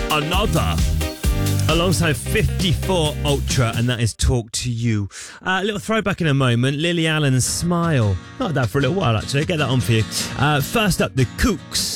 Another. Alongside 54 Ultra, and that is Talk to You. A little throwback in a moment. Lily Allen's Smile. Not that for a little while, actually. Get that on for you. First up, the Kooks.